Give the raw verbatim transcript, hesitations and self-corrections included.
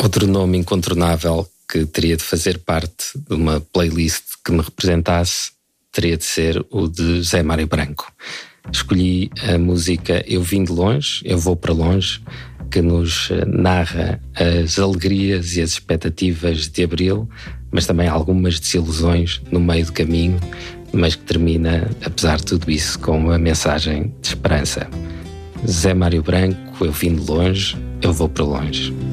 Outro nome incontornável que teria de fazer parte de uma playlist que me representasse teria de ser o de Zé Mário Branco. Escolhi a música Eu Vim de Longe, Eu Vou para Longe, que nos narra as alegrias e as expectativas de Abril, mas também algumas desilusões no meio do caminho, mas que termina, apesar de tudo isso, com uma mensagem de esperança. Zé Mário Branco, Eu Vim de Longe, Eu Vou para Longe.